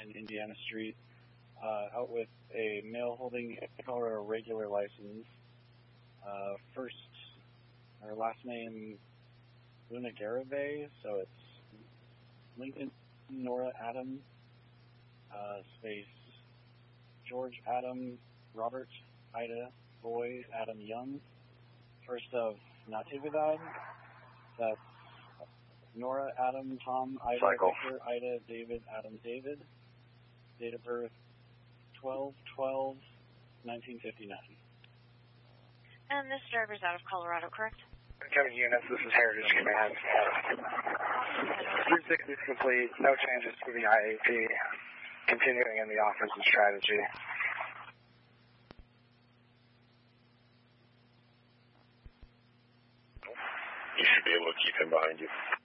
Indiana Street, out with a male holding a Colorado regular license. Last name Luna Garibay, so it's Lincoln Nora Adam, space George Adam, Robert Ida Boy Adam Young, first of Natividad, that's Nora Adam Tom Ida Victor Ida David Adam David, date of birth 12/12/1959. And this driver's out of Colorado, correct? Incoming units, this is Heritage Command. 360 is complete, no changes to the IAP, continuing in the offensive strategy. You should be able to keep him behind you.